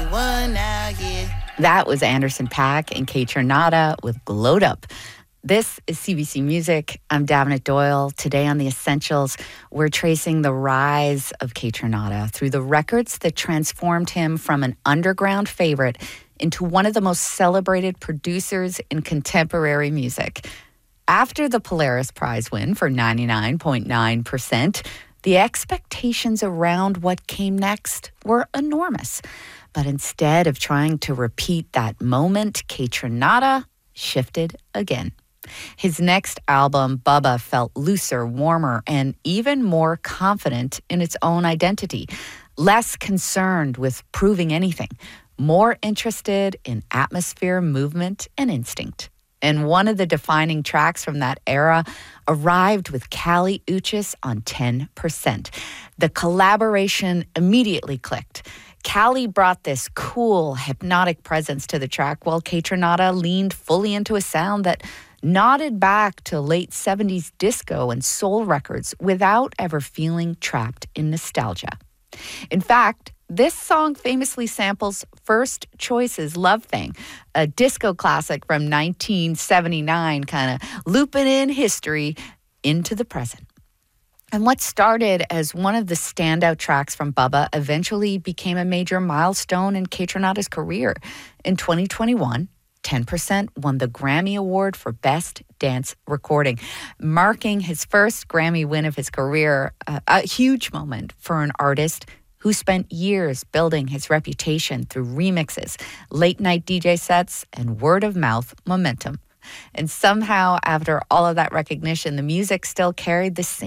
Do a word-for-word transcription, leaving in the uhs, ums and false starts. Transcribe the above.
twenty-one now, yeah. That was Anderson .Paak and Kaytranada with Glowed Up. This is C B C Music. I'm Davenant Doyle. Today on The Essentials, we're tracing the rise of Kaytranada through the records that transformed him from an underground favorite into one of the most celebrated producers in contemporary music. After the Polaris Prize win for ninety-nine point nine percent, the expectations around what came next were enormous. But instead of trying to repeat that moment, Kaytranada shifted again. His next album, Bubba, felt looser, warmer, and even more confident in its own identity, less concerned with proving anything, more interested in atmosphere, movement, and instinct. And one of the defining tracks from that era arrived with Kali Uchis on ten percent. The collaboration immediately clicked. Kali brought this cool, hypnotic presence to the track, while Kaytranada leaned fully into a sound that nodded back to late seventies disco and soul records without ever feeling trapped in nostalgia. In fact, this song famously samples First Choice's Love Thing, a disco classic from nineteen seventy-nine, kind of looping in history into the present. And what started as one of the standout tracks from Bubba eventually became a major milestone in Kaytranada's career. In twenty twenty-one, ten percent won the Grammy Award for Best Dance Recording, marking his first Grammy win of his career, uh, a huge moment for an artist who spent years building his reputation through remixes, late-night D J sets, and word-of-mouth momentum. And somehow, after all of that recognition, the music still carried the same